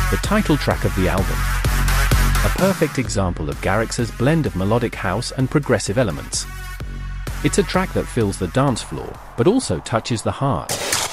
the title track of the album. A perfect example of Garrix's blend of melodic house and progressive elements. It's a track that fills the dance floor, but also touches the heart.